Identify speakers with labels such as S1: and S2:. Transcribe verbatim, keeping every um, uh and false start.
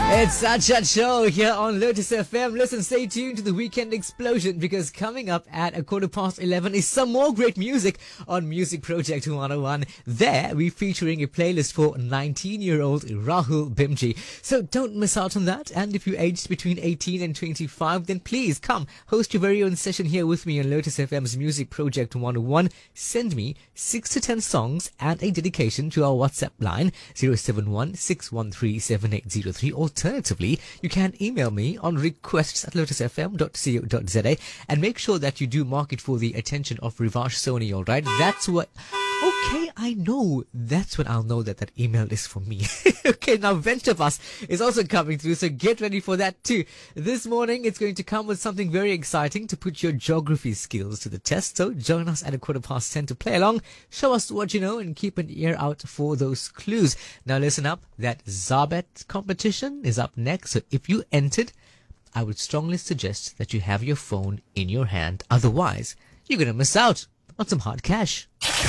S1: It's Sajad Show here on Lotus F M. Listen, stay tuned to the Weekend Explosion because coming up at a quarter past eleven is some more great music on Music Project one oh one. There, we're featuring a playlist for nineteen-year-old Rahul Bimji. So don't miss out on that. And if you're aged between eighteen and twenty-five, then please come host your very own session here with me on Lotus F M's Music Project one oh one. Send me six to ten songs and a dedication to our WhatsApp line zero seven one six one three seven eight zero three. Alternatively, you can email me on requests at lotus f m dot co dot z a and make sure that you do mark it for the attention of Rivash Soni, alright? That's what... Okay, I know. That's when I'll know that that email is for me. Okay, now Venture Bus is also coming through, so get ready for that too. This morning, it's going to come with something very exciting to put your geography skills to the test. So join us at a quarter past ten to play along, show us what you know, and keep an ear out for those clues. Now listen up, that Zabet competition is up next. So if you entered, I would strongly suggest that you have your phone in your hand. Otherwise, you're going to miss out on some hard cash.